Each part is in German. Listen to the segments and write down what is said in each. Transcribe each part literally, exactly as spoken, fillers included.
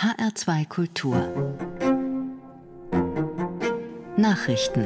H R zwei Kultur Nachrichten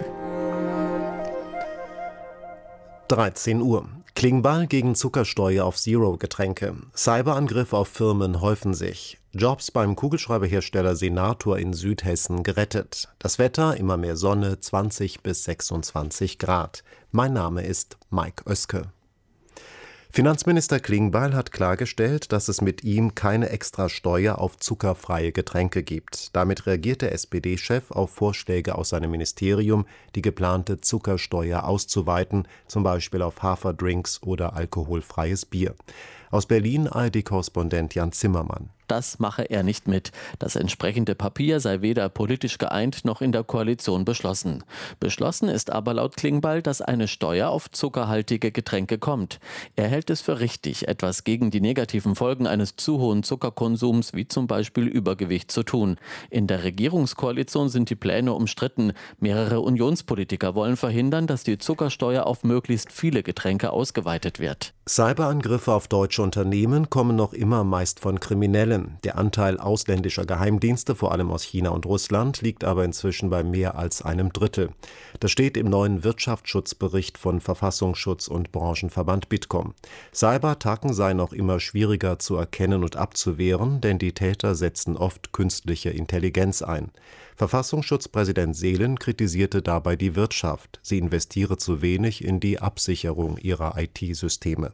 dreizehn Uhr. Klingbeil gegen Zuckersteuer auf Zero-Getränke. Cyberangriff auf Firmen häufen sich. Jobs beim Kugelschreiberhersteller Senator in Südhessen gerettet. Das Wetter, immer mehr Sonne, zwanzig bis sechsundzwanzig Grad. Mein Name ist Mike Oeske. Finanzminister Klingbeil hat klargestellt, dass es mit ihm keine Extrasteuer auf zuckerfreie Getränke gibt. Damit reagiert der S P D-Chef auf Vorschläge aus seinem Ministerium, die geplante Zuckersteuer auszuweiten, zum Beispiel auf Haferdrinks oder alkoholfreies Bier. Aus Berlin A R D-Korrespondent Jan Zimmermann. Das mache er nicht mit. Das entsprechende Papier sei weder politisch geeint noch in der Koalition beschlossen. Beschlossen ist aber laut Klingbeil, dass eine Steuer auf zuckerhaltige Getränke kommt. Er hält es für richtig, etwas gegen die negativen Folgen eines zu hohen Zuckerkonsums, wie zum Beispiel Übergewicht, zu tun. In der Regierungskoalition sind die Pläne umstritten. Mehrere Unionspolitiker wollen verhindern, dass die Zuckersteuer auf möglichst viele Getränke ausgeweitet wird. Cyberangriffe auf deutsche Unternehmen kommen noch immer meist von Kriminellen. Der Anteil ausländischer Geheimdienste, vor allem aus China und Russland, liegt aber inzwischen bei mehr als einem Drittel. Das steht im neuen Wirtschaftsschutzbericht von Verfassungsschutz und Branchenverband Bitkom. Cyberattacken seien noch immer schwieriger zu erkennen und abzuwehren, denn die Täter setzen oft künstliche Intelligenz ein. Verfassungsschutzpräsident Seelen kritisierte dabei die Wirtschaft. Sie investiere zu wenig in die Absicherung ihrer I T-Systeme.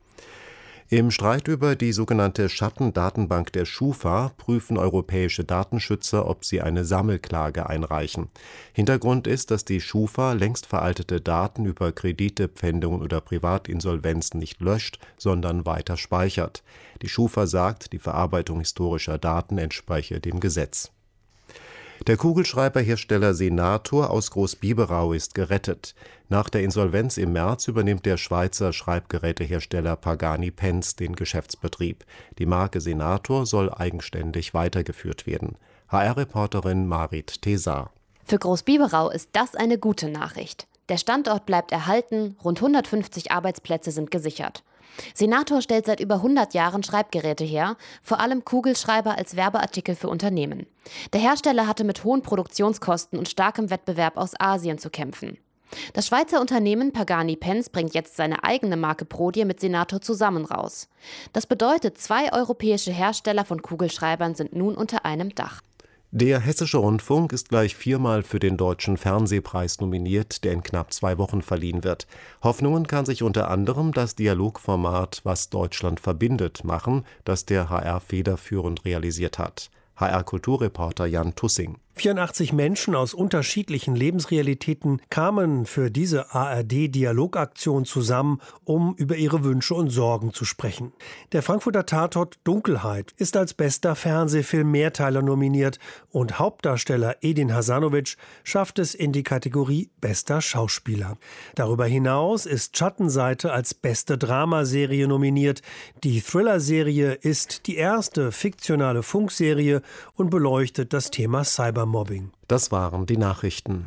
Im Streit über die sogenannte Schattendatenbank der Schufa prüfen europäische Datenschützer, ob sie eine Sammelklage einreichen. Hintergrund ist, dass die Schufa längst veraltete Daten über Kredite, Pfändungen oder Privatinsolvenzen nicht löscht, sondern weiter speichert. Die Schufa sagt, die Verarbeitung historischer Daten entspreche dem Gesetz. Der Kugelschreiberhersteller Senator aus Großbiberau ist gerettet. Nach der Insolvenz im März übernimmt der Schweizer Schreibgerätehersteller Pagani Pens den Geschäftsbetrieb. Die Marke Senator soll eigenständig weitergeführt werden. H R-Reporterin Marit Tesar. Für Großbiberau ist das eine gute Nachricht. Der Standort bleibt erhalten, rund hundertfünfzig Arbeitsplätze sind gesichert. Senator stellt seit über hundert Jahren Schreibgeräte her, vor allem Kugelschreiber als Werbeartikel für Unternehmen. Der Hersteller hatte mit hohen Produktionskosten und starkem Wettbewerb aus Asien zu kämpfen. Das Schweizer Unternehmen Pagani Pens bringt jetzt seine eigene Marke Prodier mit Senator zusammen raus. Das bedeutet, zwei europäische Hersteller von Kugelschreibern sind nun unter einem Dach. Der Hessische Rundfunk ist gleich viermal für den Deutschen Fernsehpreis nominiert, der in knapp zwei Wochen verliehen wird. Hoffnungen kann sich unter anderem das Dialogformat Was Deutschland verbindet machen, das der H R federführend realisiert hat. H R-Kulturreporter Jan Tussing. vierundachtzig Menschen aus unterschiedlichen Lebensrealitäten kamen für diese A R D-Dialogaktion zusammen, um über ihre Wünsche und Sorgen zu sprechen. Der Frankfurter Tatort Dunkelheit ist als bester Fernsehfilm Mehrteiler nominiert und Hauptdarsteller Edin Hasanovic schafft es in die Kategorie bester Schauspieler. Darüber hinaus ist Schattenseite als beste Dramaserie nominiert. Die Thriller-Serie ist die erste fiktionale Funkserie und beleuchtet das Thema Cyber Mobbing. Das waren die Nachrichten.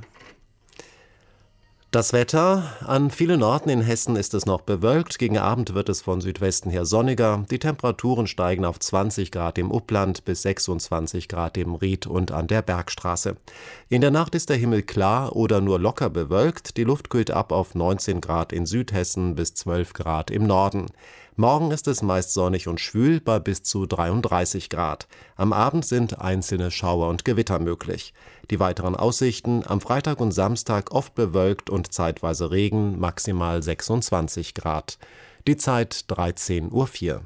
Das Wetter. An vielen Orten in Hessen ist es noch bewölkt. Gegen Abend wird es von Südwesten her sonniger. Die Temperaturen steigen auf zwanzig Grad im Upland bis sechsundzwanzig Grad im Ried und an der Bergstraße. In der Nacht ist der Himmel klar oder nur locker bewölkt. Die Luft kühlt ab auf neunzehn Grad in Südhessen bis zwölf Grad im Norden. Morgen ist es meist sonnig und schwül bei bis zu dreiunddreißig Grad. Am Abend sind einzelne Schauer und Gewitter möglich. Die weiteren Aussichten: am Freitag und Samstag oft bewölkt und zeitweise Regen, maximal sechsundzwanzig Grad. Die Zeit dreizehn Uhr vier.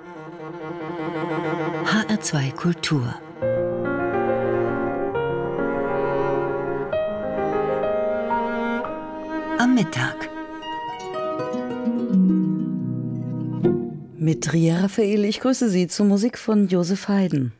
H R zwei Kultur am Mittag. Mit Ria Raphael, ich grüße Sie zur Musik von Joseph Haydn.